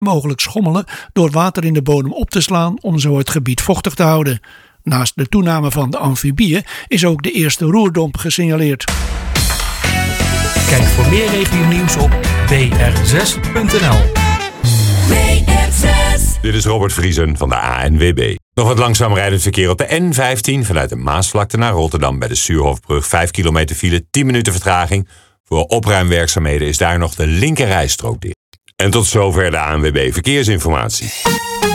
mogelijk schommelen door water in de bodem op te slaan om zo het gebied vochtig te houden. Naast de toename van de amfibieën is ook de eerste roerdomp gesignaleerd. Kijk voor meer regionieuws op br6.nl. Dit is Robert Vriesen van de ANWB. Nog wat langzaam rijdend verkeer op de N15 vanuit de Maasvlakte naar Rotterdam bij de Suurhofbrug. 5 kilometer file, 10 minuten vertraging. Voor opruimwerkzaamheden is daar nog de linkerrijstrook dicht. En tot zover de ANWB Verkeersinformatie.